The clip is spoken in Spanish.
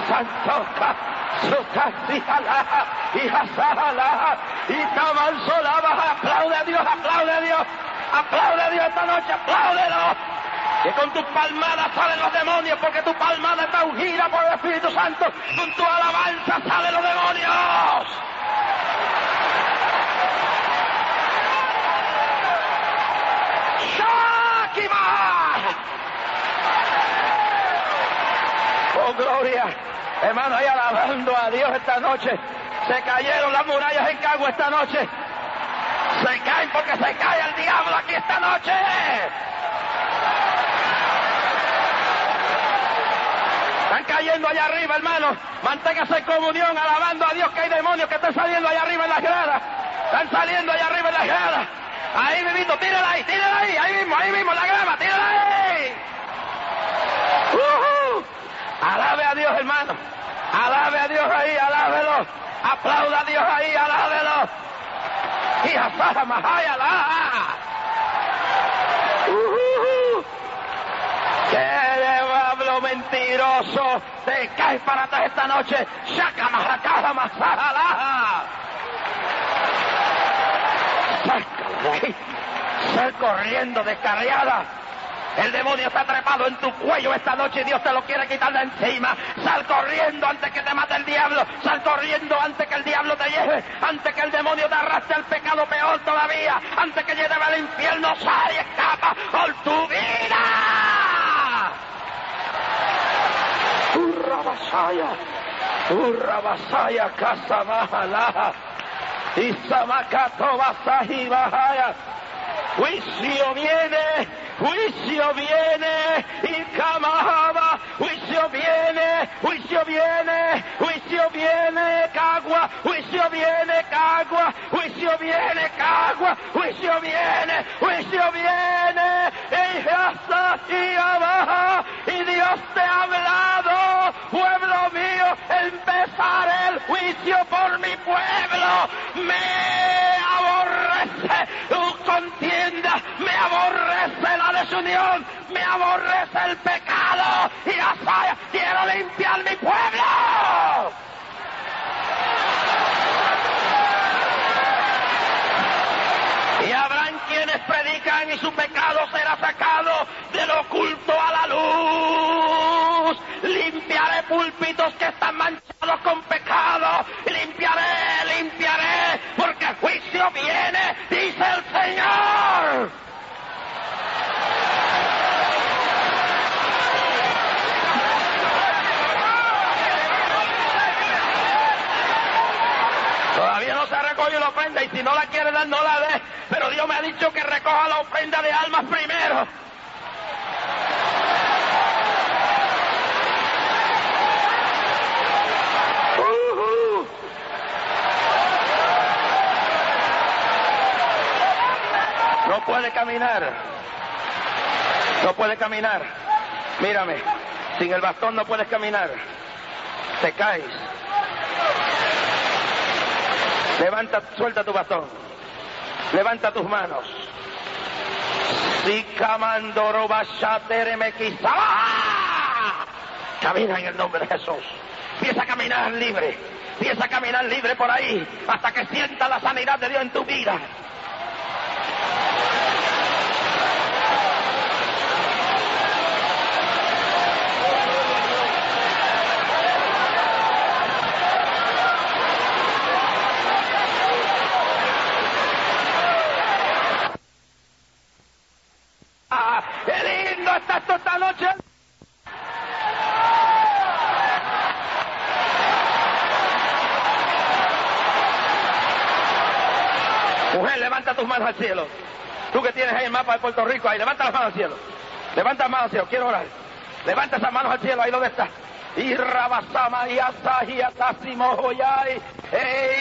Santoka, Sukasijala, y Hazala, y Tamansolaba. Aplaude a Dios, aplaude a Dios, aplaude a Dios esta noche, apláudelo. Que con tus palmadas salen los demonios, porque tu palmada está ungida por el Espíritu Santo. Con tu alabanza salen los demonios. Oh, gloria. Hermano, ahí alabando a Dios esta noche. Se cayeron las murallas en Cagua esta noche. Se caen porque se cae el diablo aquí esta noche. Están cayendo allá arriba, hermano. Manténgase en comunión, alabando a Dios, que hay demonios que están saliendo allá arriba en las gradas. Están saliendo allá arriba en las gradas. Ahí mismo, tírala ahí, ahí mismo, la grama, tírala ahí. Alabe a Dios, hermano. Alabe a Dios ahí, alábelo. Aplauda a Dios ahí, alábelo. Y asada mahaya la. ¡Qué diablo mentiroso! Te caes para atrás esta noche. Shaka mahakaja masala. Sácalo de ahí. Sal corriendo descarriada. El demonio está trepado en tu cuello esta noche y Dios te lo quiere quitar de encima. Sal corriendo antes que te mate el diablo. Sal corriendo antes que el diablo te lleve. Antes que el demonio te arrastre al pecado, peor todavía. Antes que lleve al infierno, sal y escapa por tu vida. Urra basaya, casa baja y samakato basaji bajaya. Juicio viene, y Kamahaba, juicio viene, Cagua, juicio viene, y abajo, y Dios te ha hablado, pueblo mío, empezaré el juicio por mi pueblo, me aborrece tu contienda, me aborrece la desunión, me aborrece el pecado, y Asaya, quiero limpiar mi pueblo. Y habrán quienes predican y su pecado será sacado del oculto a la luz. Limpiaré púlpitos que están manchados con pecado. Limpiaré, porque el juicio viene, dice el Señor. Todavía no se recoge la ofrenda y si no la quiere dar, no la dé. Pero Dios me ha dicho que recoja la ofrenda de almas primero. No puede caminar. No puede caminar. Mírame. Sin el bastón no puedes caminar. Te caes. Levanta, suelta tu bastón. Levanta tus manos. Camina en el nombre de Jesús. Empieza a caminar libre. Empieza a caminar libre por ahí hasta que sienta la sanidad de Dios en tu vida. ¡Qué lindo está esto esta noche! Mujer, levanta tus manos al cielo. Tú que tienes ahí el mapa de Puerto Rico, ahí, levanta las manos al cielo. Levanta las manos al cielo, quiero orar. Levanta esas manos al cielo, ahí donde está. Y rabasama y asaji atasimo hoyai.